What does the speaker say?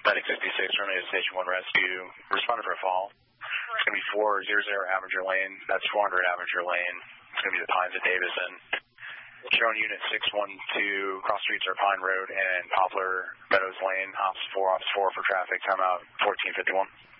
Medic 66, terminated Station 1 rescue. Responded for a fall. It's going to be 400 Avenger Lane. That's 400 Avenger Lane. It's going to be the Pines at Davison. Drone Unit 612, cross streets are Pine Road and Poplar Meadows Lane. Ops 4 for traffic. Timeout 1451.